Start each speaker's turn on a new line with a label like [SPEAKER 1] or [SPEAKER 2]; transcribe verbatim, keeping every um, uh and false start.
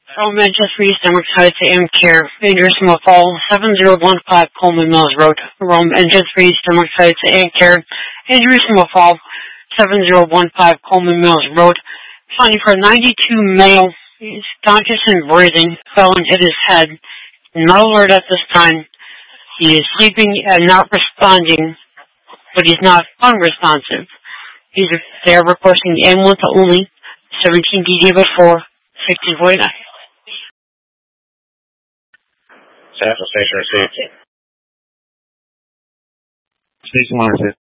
[SPEAKER 1] From Manchester East, Democratic to M Care, Dangerous Fall, seven zero one five Coleman Mills Road. From Manchester East, Democratic to M Care, Dangerous Fall, seven zero one five Coleman Mills Road. Finding for a ninety-two male, he's conscious and breathing, fell and hit his head. Not alert at this time. He is sleeping and not responding, but he's not unresponsive. He's, they are requesting the ambulance only, seventeen D D four, sixteen forty-nine.
[SPEAKER 2] Central Station received.
[SPEAKER 3] Station one received.